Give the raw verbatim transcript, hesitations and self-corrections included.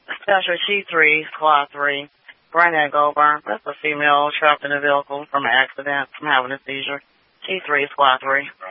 Special T three, Squad three. Bernadette Goldburn. That's a female trapped in a vehicle from an accident from having a seizure. T three, Squad three.